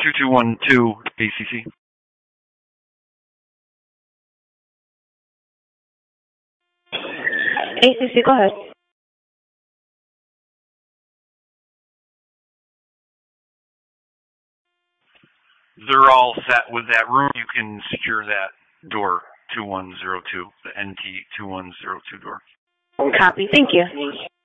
2212 ACC. ACC, go ahead. They're all set with that room. You can secure that door, 2102, the NT 2102 door. Copy. Thank you.